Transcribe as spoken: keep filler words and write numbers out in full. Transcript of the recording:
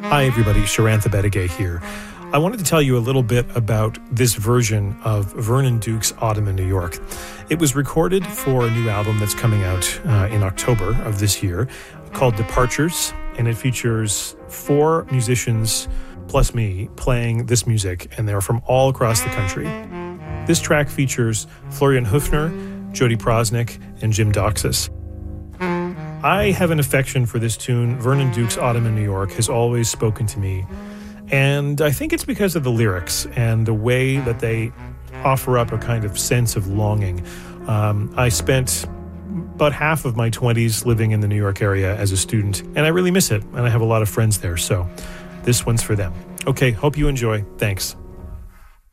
Hi, everybody. Sharantha Bettigay here. I wanted to tell you a little bit about this version of Vernon Duke's Autumn in New York. It was recorded for a new album that's coming out uh, in October of this year called Departures, and it features four musicians plus me playing this music, and they're from all across the country. This track features Florian Höfner, Jody Prosnick, and Jim Doxas. I have an affection for this tune. Vernon Duke's Autumn in New York has always spoken to me. And I think it's because of the lyrics and the way that they offer up a kind of sense of longing. Um, I spent about half of my twenties living in the New York area as a student, and I really miss it. And I have a lot of friends there, so this one's for them. Okay, hope you enjoy. Thanks.